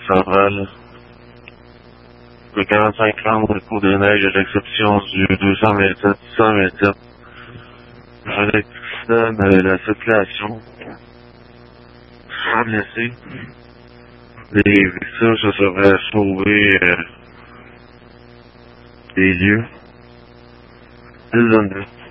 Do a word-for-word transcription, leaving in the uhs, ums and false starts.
centrale. Le quarante-cinq grammes de cours de neige à l'exception du deux cent vingt-sept cent vingt-sept. Un accident de la circulation. Sans blessés. Les victimes se seraient sauvées euh, des lieux. Ils